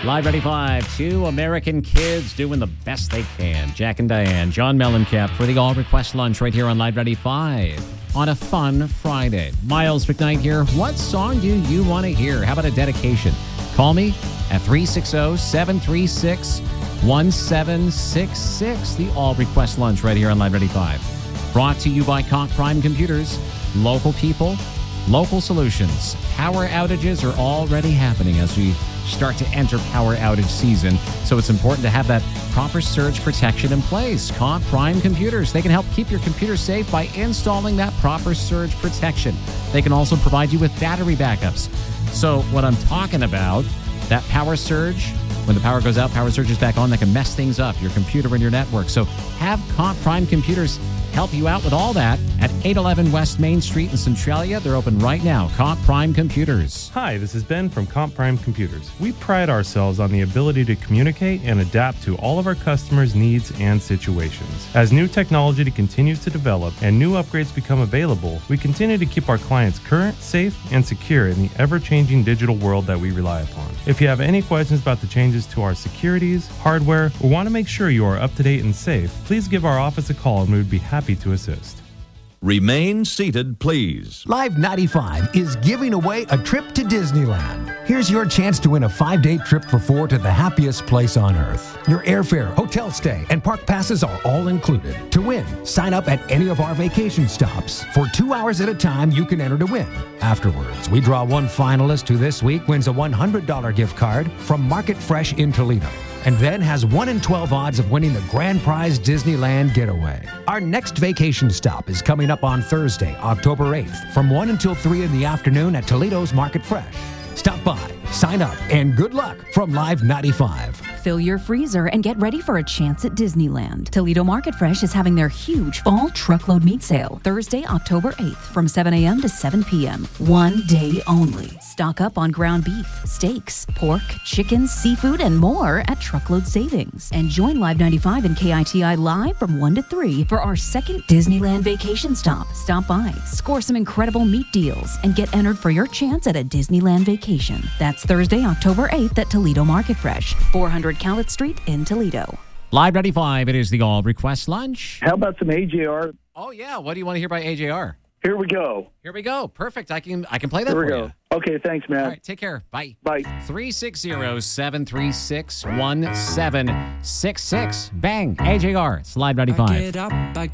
Live 95, two American kids doing the best they can. Jack and Diane, John Mellencamp for the All Request Lunch right here on Live 95 on a fun Friday. Miles McKnight here. What song do you want to hear? How about a dedication? Call me at 360-736-1766. The All Request Lunch right here on Live 95. Brought to you by Comp Prime Computers. Local people, local solutions. Power outages are already happening as we start to enter power outage season. So it's important to have that proper surge protection in place. Comp Prime Computers, they can help keep your computer safe by installing that proper surge protection. They can also provide you with battery backups. So what I'm talking about, that power surge, when the power goes out, power surge is back on, that can mess things up, your computer and your network. So have Comp Prime Computers help you out with all that at 811 West Main Street in Centralia. They're open right now. Comp Prime Computers. Hi, this is Ben from Comp Prime Computers. We pride ourselves on the ability to communicate and adapt to all of our customers' needs and situations. As new technology continues to develop and new upgrades become available, we continue to keep our clients current, safe, and secure in the ever-changing digital world that we rely upon. If you have any questions about the changes to our securities, hardware, or want to make sure you are up to date and safe, please give our office a call and we would be happy to assist. Remain seated, please. Live 95 is giving away a trip to Disneyland. Here's your chance to win a 5-day trip for 4 to the happiest place on earth. Your airfare, hotel stay, and park passes are all included. To win, sign up at any of our vacation stops. For 2 hours at a time, you can enter to win. Afterwards, we draw one finalist who this week wins a $100 gift card from Market Fresh in Toledo, and then has 1 in 12 odds of winning the grand prize Disneyland getaway. Our next vacation stop is coming up on Thursday, October 8th, from 1 until 3 in the afternoon at Toledo's Market Fresh. Stop by, sign up, and good luck from Live 95. Fill your freezer and get ready for a chance at Disneyland. Toledo Market Fresh is having their huge fall truckload meat sale Thursday, October 8th from 7 a.m. to 7 p.m. 1 day only. Stock up on ground beef, steaks, pork, chicken, seafood, and more at Truckload Savings. And join Live 95 and KITI live from 1 to 3 for our second Disneyland vacation stop. Stop by, score some incredible meat deals, and get entered for your chance at a Disneyland vacation. That's Thursday, October 8th at Toledo Market Fresh, 400 Cowlett Street in Toledo. Live 95, it is the All Request Lunch. How about some AJR? Oh, yeah. What do you want to hear by AJR? Here we go. Here we go. Perfect. I can play that Here we for go. you. Okay, thanks, man. All right, take care. Bye. Bye. 360-736-1766. Bang. AJR. It's Live 95. I get up, I